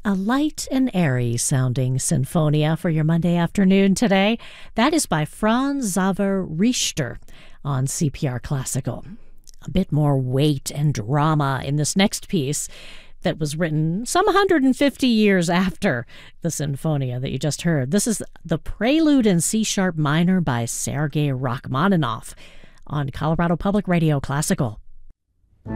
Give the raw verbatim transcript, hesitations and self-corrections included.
A light and airy sounding sinfonia for your Monday afternoon today. That is by Franz Xaver Richter on C P R Classical. A bit more weight and drama in this next piece that was written some one hundred fifty years after the sinfonia that you just heard. This is the Prelude in C-sharp minor by Sergei Rachmaninoff on Colorado Public Radio Classical.